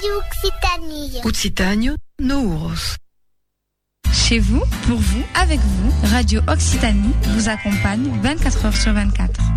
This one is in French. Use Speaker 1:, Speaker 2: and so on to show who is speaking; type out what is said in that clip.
Speaker 1: Radio Occitanie.
Speaker 2: Occitanie, Nouros.
Speaker 3: Chez vous, pour vous, avec vous, Radio Occitanie vous accompagne 24 heures sur 24.